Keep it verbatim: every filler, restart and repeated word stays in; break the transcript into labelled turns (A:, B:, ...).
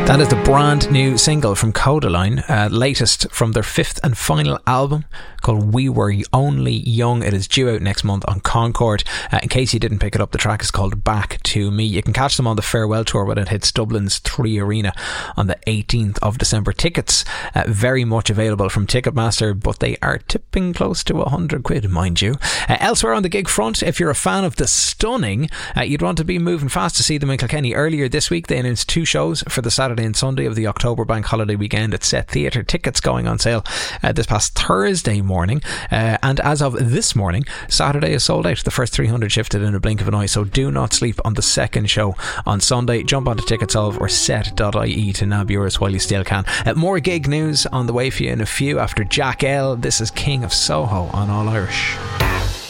A: That is the brand new single from Codaline, uh, latest from their fifth and final album called We Were Only Young. It is due out next month on Concord. Uh, in case you didn't pick it up, the track is called Back to Me. You can catch them on the farewell tour when it hits Dublin's Three Arena on the eighteenth of December. Tickets uh, very much available from Ticketmaster, but they are tipping close to one hundred quid, mind you. Uh, elsewhere on the gig front, if you're a fan of The Stunning, uh, you'd want to be moving fast to see them in Kilkenny. Earlier this week, they announced two shows for the Saturday and Sunday of the October bank holiday weekend at Set Theatre. Tickets going on sale uh, this past Thursday morning, uh, and as of this morning, Saturday is sold out. The first three hundred shifted in a blink of an eye, so do not sleep on the second show on Sunday. Jump onto Ticketsolve or set dot I E to nab yours while you still can. Uh, more gig news on the way for you in a few after Jack L. This is King of Soho on All Irish.